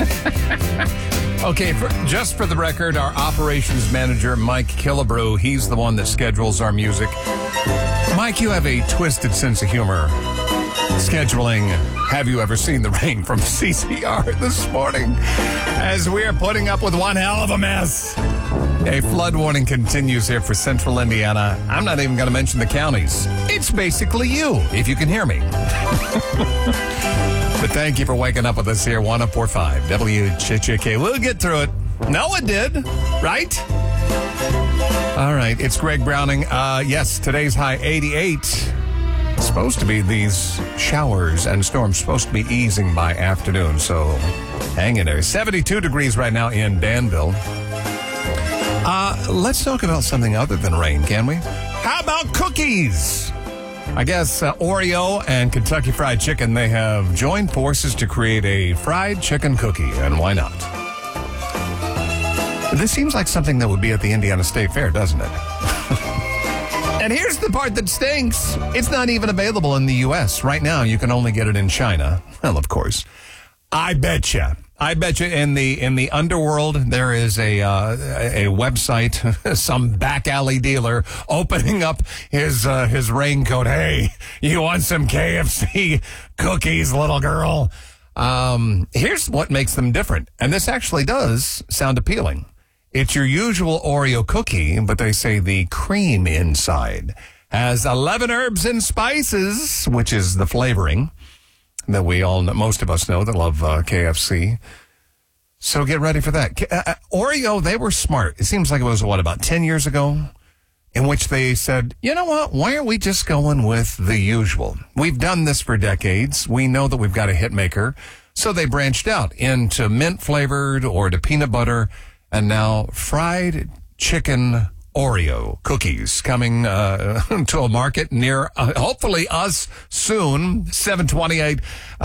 Okay, just for the record, our operations manager, Mike Killebrew, he's the one that schedules our music. Mike, you have a twisted sense of humor. Scheduling Have You Ever Seen the Rain from CCR this morning as we are putting up with one hell of a mess. A flood warning continues here for central Indiana. I'm not even going to mention the counties. It's basically you, if you can hear me. But thank you for waking up with us here, 104.5 WCHK. We'll get through it. No, it did, right? All right, it's Greg Browning. Yes, today's high 88. It's supposed to be these showers and storms supposed to be easing by afternoon, so hang in there. 72 degrees right now in Danville. Let's talk about something other than rain, can we? How about cookies? I guess Oreo and Kentucky Fried Chicken, they have joined forces to create a fried chicken cookie, and why not? This seems like something that would be at the Indiana State Fair, doesn't it? And here's the part that stinks. It's not even available in the U.S. Right now, you can only get it in China. Well, of course. I betcha in the underworld there is a website, some back alley dealer opening up his raincoat. Hey, you want some KFC cookies, little girl? Here's what makes them different, and this actually does sound appealing. It's your usual Oreo cookie, but they say the cream inside has 11 herbs and spices, which is the flavoring that we all know, most of us know that love KFC. So get ready for that. Oreo, they were smart. It seems like it was, about 10 years ago, in which they said, you know what, why aren't we just going with the usual? We've done this for decades. We know that we've got a hit maker. So they branched out into mint flavored or to peanut butter, and now fried chicken Oreo cookies coming to a market near, hopefully, us soon. 7:28,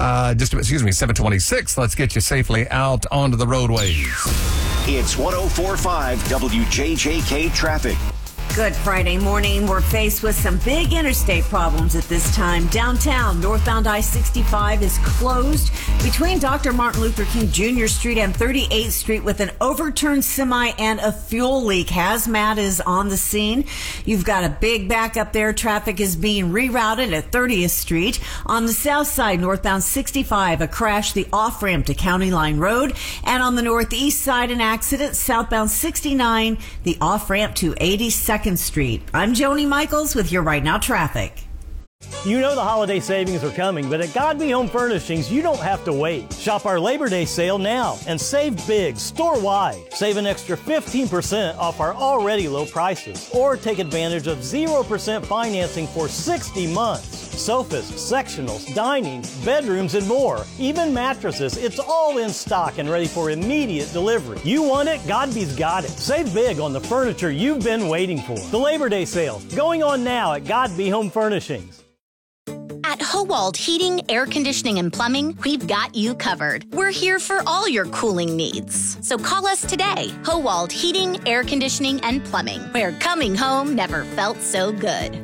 7:26. Let's get you safely out onto the roadways. It's 104.5 WJJK traffic. Good Friday morning. We're faced with some big interstate problems at this time. Downtown, northbound I-65 is closed between Dr. Martin Luther King Jr. Street and 38th Street with an overturned semi and a fuel leak. Hazmat is on the scene. You've got a big backup there. Traffic is being rerouted at 30th Street. On the south side, northbound 65, a crash the off-ramp to County Line Road. And on the northeast side, an accident, southbound 69, the off-ramp to 82nd Street. I'm Joni Michaels with your Right Now traffic. You know the holiday savings are coming, but at Godby Home Furnishings, you don't have to wait. Shop our Labor Day sale now and save big store-wide. Save an extra 15% off our already low prices. Or take advantage of 0% financing for 60 months. Sofas, sectionals, dining, bedrooms, and more. Even mattresses, it's all in stock and ready for immediate delivery. You want it? Godby's got it. Save big on the furniture you've been waiting for. The Labor Day sale, going on now at Godby Home Furnishings. At Howald Heating, Air Conditioning, and Plumbing, we've got you covered. We're here for all your cooling needs. So call us today. Howald Heating, Air Conditioning, and Plumbing, where coming home never felt so good.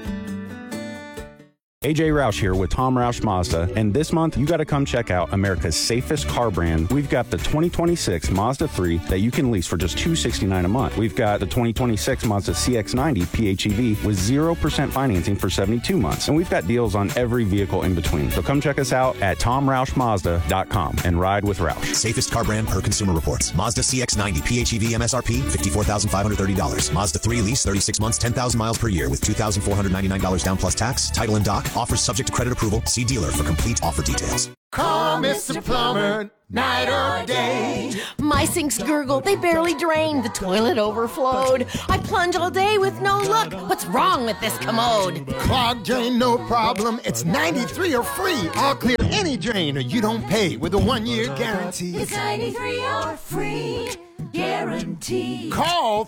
AJ Roush here with Tom Roush Mazda, and this month you got to come check out America's safest car brand. We've got the 2026 Mazda 3 that you can lease for just $269 a month. We've got the 2026 Mazda CX-90 PHEV with 0% financing for 72 months, and we've got deals on every vehicle in between. So come check us out at TomRoushMazda.com and ride with Roush. Safest car brand per Consumer Reports. Mazda CX-90 PHEV MSRP $54,530. Mazda 3 lease 36 months, 10,000 miles per year with $2,499 down plus tax, title and doc. Offers subject to credit approval. See dealer for complete offer details. Call Mr. Plumber, night or day. My sinks gurgle, they barely drain. The toilet overflowed. I plunge all day with no luck. What's wrong with this commode? Clogged drain, no problem. It's 93 or free. All clear any drain or you don't pay with a 1-year guarantee. It's 93 or free guarantee. Call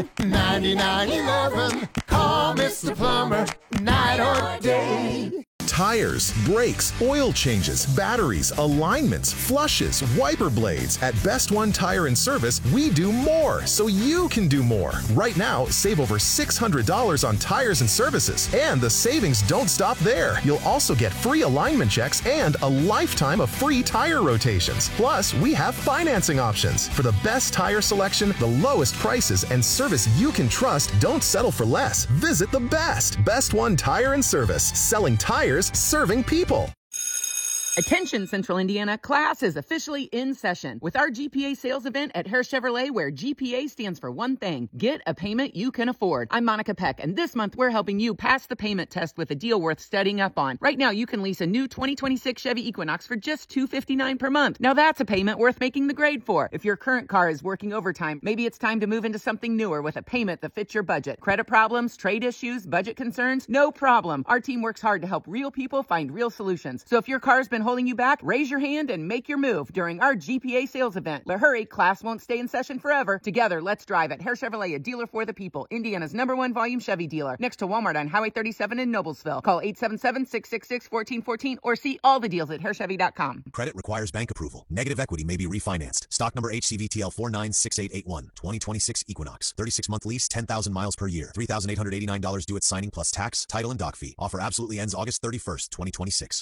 317-299-9911. Call Mr. Plumber, night or day. tires, brakes, oil changes, batteries, alignments, flushes, wiper blades. At Best One Tire and Service, we do more so you can do more. Right now, save over $600 on tires and services. And the savings don't stop there. You'll also get free alignment checks and a lifetime of free tire rotations. Plus, we have financing options. For the best tire selection, the lowest prices, and service you can trust, don't settle for less. Visit the Best One Tire and Service. Selling tires, serving people. Attention, Central Indiana, class is officially in session with our GPA sales event at Hare Chevrolet, where GPA stands for one thing: get a payment you can afford. I'm Monica Peck, and this month we're helping you pass the payment test with a deal worth studying up on. Right now, you can lease a new 2026 Chevy Equinox for just $259 per month. Now that's a payment worth making the grade for. If your current car is working overtime, maybe it's time to move into something newer with a payment that fits your budget. Credit problems, trade issues, budget concerns? No problem. Our team works hard to help real people find real solutions. So if your car's been holding you back, raise your hand and make your move during our GPA sales event. But hurry, class won't stay in session forever. Together, let's drive at Hare Chevrolet, a dealer for the people. Indiana's #1 volume Chevy dealer. Next to Walmart on Highway 37 in Noblesville. Call 877-666-1414 or see all the deals at harechevy.com. Credit requires bank approval. Negative equity may be refinanced. Stock number HCVTL 496881. 2026 Equinox. 36-month lease, 10,000 miles per year. $3,889 due at signing plus tax, title, and dock fee. Offer absolutely ends August 31st, 2026.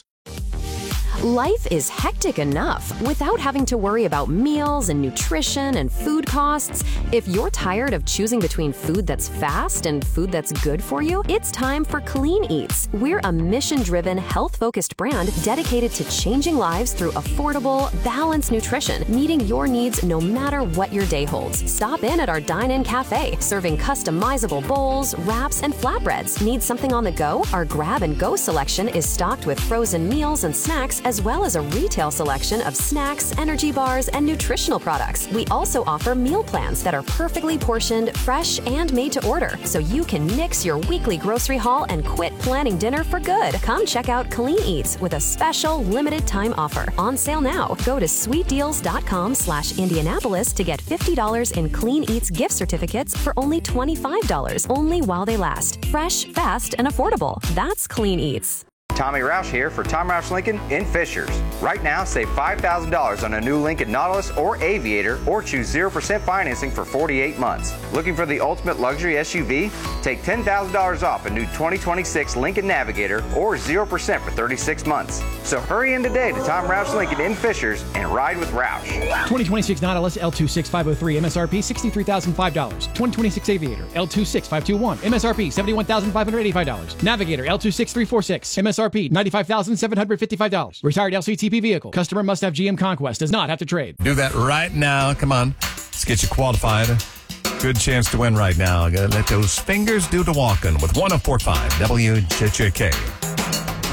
Life is hectic enough without having to worry about meals and nutrition and food costs. If you're tired of choosing between food that's fast and food that's good for you, it's time for Clean Eats. We're a mission-driven, health-focused brand dedicated to changing lives through affordable, balanced nutrition, meeting your needs no matter what your day holds. Stop in at our dine-in cafe, serving customizable bowls, wraps, and flatbreads. Need something on the go? Our grab-and-go selection is stocked with frozen meals and snacks, as well as a retail selection of snacks, energy bars, and nutritional products. We also offer meal plans that are perfectly portioned, fresh, and made to order, so you can nix your weekly grocery haul and quit planning dinner for good. Come check out Clean Eats with a special limited time offer. On sale now. Go to sweetdeals.com/Indianapolis to get $50 in Clean Eats gift certificates for only $25, only while they last. Fresh, fast, and affordable. That's Clean Eats. Tommy Roush here for Tom Roush Lincoln in Fishers. Right now, save $5,000 on a new Lincoln Nautilus or Aviator, or choose 0% financing for 48 months. Looking for the ultimate luxury SUV? Take $10,000 off a new 2026 Lincoln Navigator or 0% for 36 months. So hurry in today to Tom Roush Lincoln in Fishers and ride with Roush. 2026 Nautilus L26503 MSRP $63,005. 2026 Aviator L26521 MSRP $71,585. Navigator L26346 MSRP $95,755. Retired LCTP vehicle. Customer must have GM Conquest. Does not have to trade. Do that right now. Come on. Let's get you qualified. Good chance to win right now. Gotta let those fingers do the walking with 104.5 WJJK.